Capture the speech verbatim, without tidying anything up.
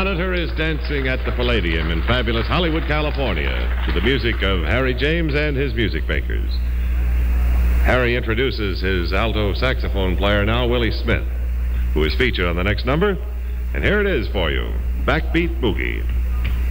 Monitor is dancing at the Palladium in fabulous Hollywood, California, to the music of Harry James and his music makers. Harry introduces his alto saxophone player now, Willie Smith, who is featured on the next number. And here it is for you, Backbeat Boogie.